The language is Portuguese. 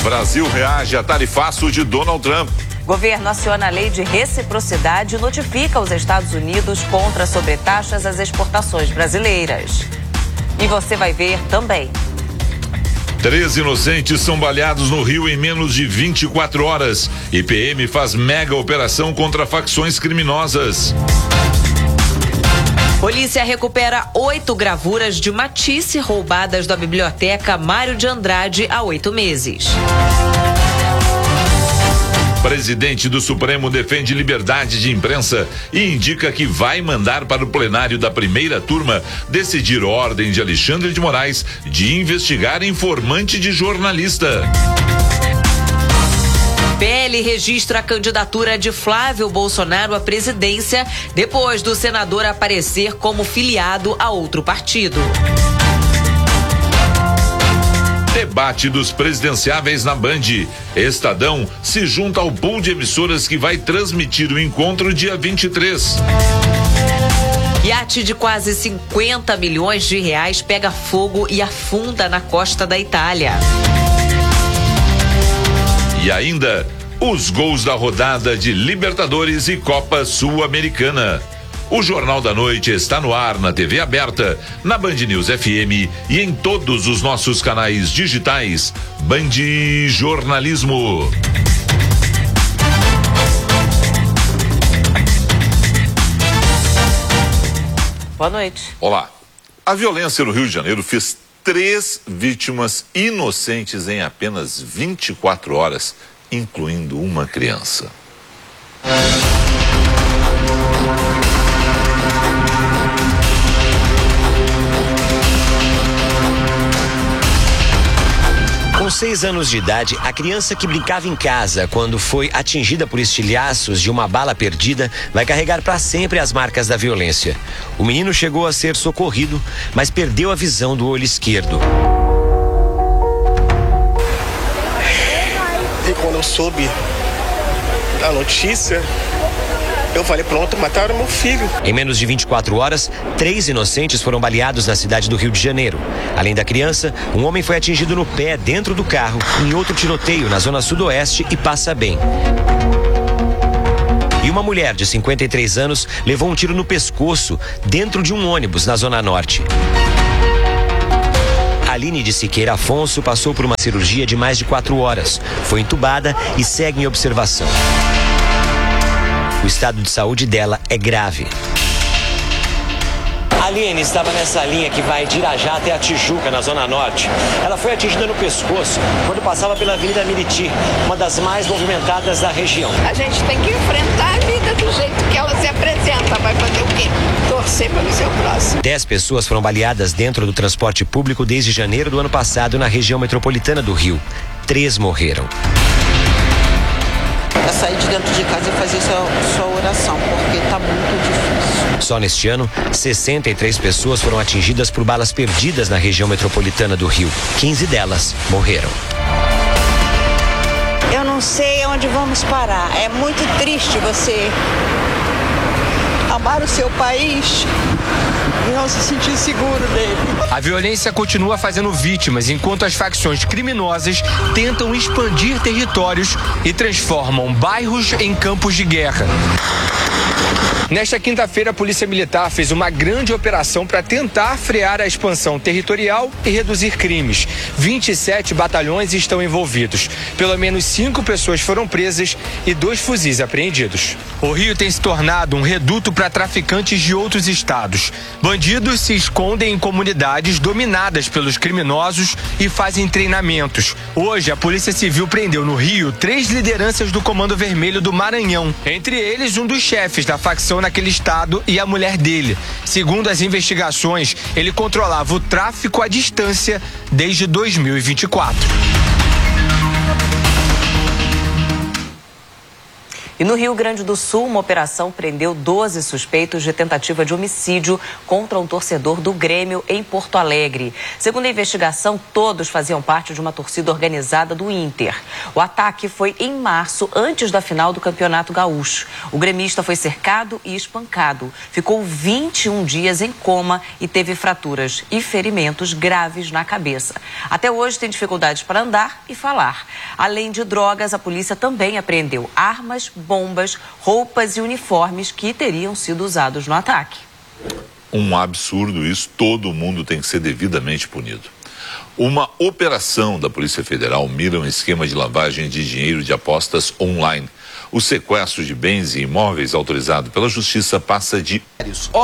Brasil reage a tarifaço de Donald Trump. Governo aciona a lei de reciprocidade e notifica os Estados Unidos contra sobretaxas às exportações brasileiras. E você vai ver também. 3 inocentes são baleados no Rio em menos de 24 horas. IPM faz mega operação contra facções criminosas. Polícia recupera 8 gravuras de Matisse roubadas da biblioteca Mário de Andrade há 8 meses. Presidente do Supremo defende liberdade de imprensa e indica que vai mandar para o plenário da primeira turma decidir ordem de Alexandre de Moraes de investigar informante de jornalista. PL registra a candidatura de Flávio Bolsonaro à presidência depois do senador aparecer como filiado a outro partido. Debate dos presidenciáveis na Band. Estadão se junta ao pool de emissoras que vai transmitir o encontro dia 23. Iate de quase 50 milhões de reais pega fogo e afunda na costa da Itália. E ainda, os gols da rodada de Libertadores e Copa Sul-Americana. O Jornal da Noite está no ar na TV aberta, na Band News FM e em todos os nossos canais digitais. Band Jornalismo. Boa noite. Olá. A violência no Rio de Janeiro fez 3 vítimas inocentes em apenas 24 horas, incluindo uma criança. Com 6 anos de idade, a criança que brincava em casa quando foi atingida por estilhaços de uma bala perdida vai carregar para sempre as marcas da violência. O menino chegou a ser socorrido, mas perdeu a visão do olho esquerdo. E quando eu soube da notícia, eu falei, pronto, mataram meu filho. Em menos de 24 horas, 3 inocentes foram baleados na cidade do Rio de Janeiro. Além da criança, um homem foi atingido no pé dentro do carro em outro tiroteio na zona sudoeste e passa bem. E uma mulher de 53 anos levou um tiro no pescoço dentro de um ônibus na zona norte. Aline de Siqueira Afonso passou por uma cirurgia de mais de 4 horas. Foi entubada e segue em observação. O estado de saúde dela é grave. A Aline estava nessa linha que vai de Irajá até a Tijuca, na Zona Norte. Ela foi atingida no pescoço quando passava pela Avenida Miriti, uma das mais movimentadas da região. A gente tem que enfrentar a vida do jeito que ela se apresenta. Vai fazer o quê? Torcer pelo seu próximo. 10 pessoas foram baleadas dentro do transporte público desde janeiro do ano passado na região metropolitana do Rio. 3 morreram. É sair de dentro de casa e fazer sua oração, porque está muito difícil. Só neste ano, 63 pessoas foram atingidas por balas perdidas na região metropolitana do Rio. 15 delas morreram. Eu não sei onde vamos parar. É muito triste você amar o seu país e não se sentir seguro dele. A violência continua fazendo vítimas, enquanto as facções criminosas tentam expandir territórios e transformam bairros em campos de guerra. Nesta quinta-feira, a Polícia Militar fez uma grande operação para tentar frear a expansão territorial e reduzir crimes. 27 batalhões estão envolvidos. Pelo menos 5 pessoas foram presas e 2 fuzis apreendidos. O Rio tem se tornado um reduto para traficantes de outros estados. Bandidos se escondem em comunidades dominadas pelos criminosos e fazem treinamentos. Hoje, a Polícia Civil prendeu no Rio 3 lideranças do Comando Vermelho do Maranhão. Entre eles, um dos chefes da facção naquele estado e a mulher dele. Segundo as investigações, ele controlava o tráfico à distância desde 2024. E no Rio Grande do Sul, uma operação prendeu 12 suspeitos de tentativa de homicídio contra um torcedor do Grêmio em Porto Alegre. Segundo a investigação, todos faziam parte de uma torcida organizada do Inter. O ataque foi em março, antes da final do Campeonato Gaúcho. O gremista foi cercado e espancado. Ficou 21 dias em coma e teve fraturas e ferimentos graves na cabeça. Até hoje tem dificuldades para andar e falar. Além de drogas, a polícia também apreendeu armas, bombas, roupas e uniformes que teriam sido usados no ataque. Um absurdo isso, todo mundo tem que ser devidamente punido. Uma operação da Polícia Federal mira um esquema de lavagem de dinheiro de apostas online. O sequestro de bens e imóveis autorizado pela Justiça passa de